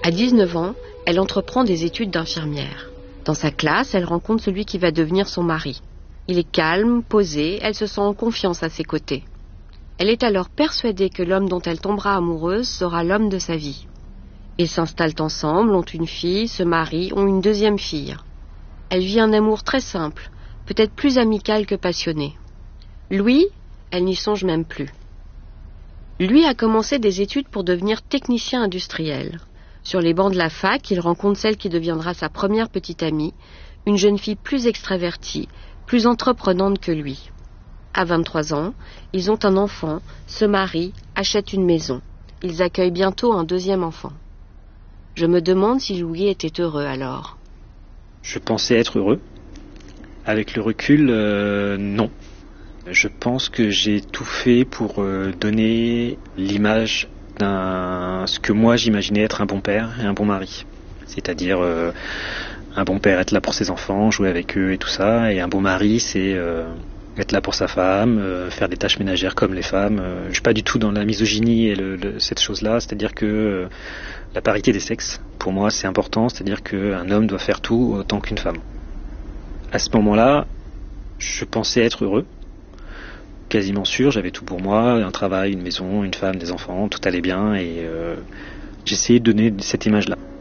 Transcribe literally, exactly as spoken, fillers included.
À dix-neuf ans, elle entreprend des études d'infirmière. Dans sa classe, elle rencontre celui qui va devenir son mari. Il est calme, posé, elle se sent en confiance à ses côtés. Elle est alors persuadée que l'homme dont elle tombera amoureuse sera l'homme de sa vie. Ils s'installent ensemble, ont une fille, se marient, ont une deuxième fille. Elle vit un amour très simple, peut-être plus amical que passionné. Louis, elle n'y songe même plus. Lui a commencé des études pour devenir technicien industriel. Sur les bancs de la fac, il rencontre celle qui deviendra sa première petite amie, une jeune fille plus extravertie, plus entreprenante que lui. À vingt-trois ans, ils ont un enfant, se marient, achètent une maison. Ils accueillent bientôt un deuxième enfant. Je me demande si Louis était heureux alors. Je pensais être heureux. Avec le recul, euh, non. Je pense que j'ai tout fait pour euh, donner l'image d'un ce que moi j'imaginais être un bon père et un bon mari. C'est-à-dire euh, un bon père être là pour ses enfants, jouer avec eux et tout ça, et un bon mari c'est euh, être là pour sa femme, euh, faire des tâches ménagères comme les femmes. Euh, je suis pas du tout dans la misogynie et le, le, cette chose-là, c'est-à-dire que euh, la parité des sexes, pour moi c'est important, c'est-à-dire qu'un homme doit faire tout autant qu'une femme. À ce moment-là, je pensais être heureux, quasiment sûr, j'avais tout pour moi, un travail, une maison, une femme, des enfants, tout allait bien et euh, j'essayais de donner cette image-là.